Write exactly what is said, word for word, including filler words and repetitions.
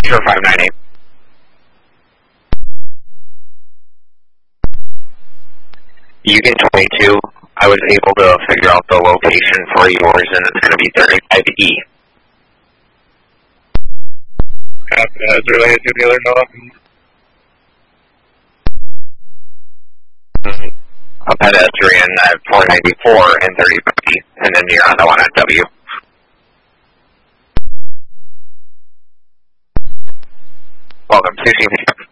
zero five nine eight. Union twenty-two, I was able to figure out the location for yours, and it's going to be thirty-five E. Copy that. Is related to the other note? A pedestrian at four ninety-four and thirty-five E, and then you're on the one at W. Welcome to C C P.